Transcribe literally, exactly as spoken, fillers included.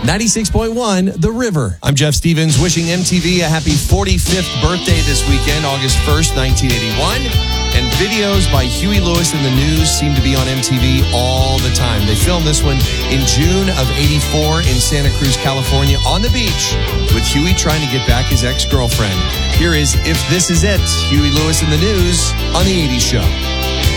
ninety-six point one, The River. I'm Jeff Stevens, wishing M T V a happy forty-fifth birthday this weekend, August first, nineteen eighty-one. And videos by Huey Lewis and the News seem to be on M T V all the time. They filmed this one in June of eighty-four in Santa Cruz, California, on the beach, with Huey trying to get back his ex-girlfriend. Here is If This Is It, Huey Lewis and the News on The eighties Show.